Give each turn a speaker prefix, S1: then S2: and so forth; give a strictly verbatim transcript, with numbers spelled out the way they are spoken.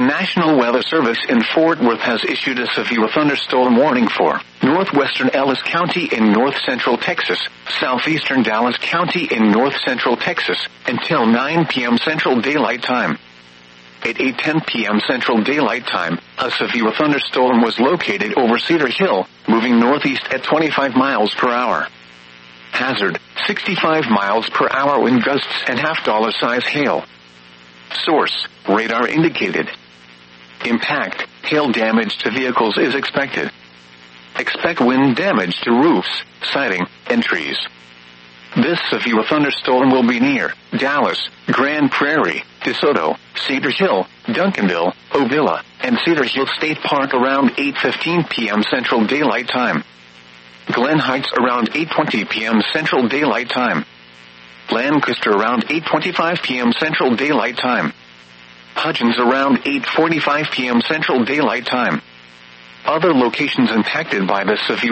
S1: National Weather Service in Fort Worth has issued a severe thunderstorm warning for northwestern Ellis County in north-central Texas, southeastern Dallas County in north-central Texas, until nine p.m. Central Daylight Time. At eight ten p.m. Central Daylight Time, a severe thunderstorm was located over Cedar Hill, moving northeast at twenty-five miles per hour. Hazard, sixty-five miles per hour wind gusts and half-dollar size hail. Source, radar indicated. Impact, hail damage to vehicles is expected. Expect wind damage to roofs, siding, and trees. This severe thunderstorm will be near Dallas, Grand Prairie, DeSoto, Cedar Hill, Duncanville, Ovilla, and Cedar Hill State Park around eight fifteen p.m. Central Daylight Time. Glen Heights around eight twenty p.m. Central Daylight Time. Lancaster around eight twenty-five p.m. Central Daylight Time. Hudgens around eight forty-five p.m. Central Daylight Time. Other locations impacted by the severe